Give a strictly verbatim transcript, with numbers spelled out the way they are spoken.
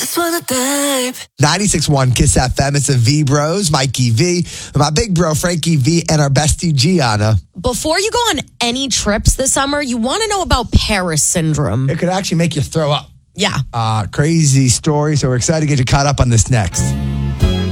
just wanna dive. ninety-six point one Kiss F M. It's the V Bros, Mikey V, my big bro Frankie V, and our bestie Gianna. Before you go on any trips this summer, you want to know about Paris syndrome. It could actually make you throw up. Yeah. Uh, crazy story. So we're excited to get you caught up on this next.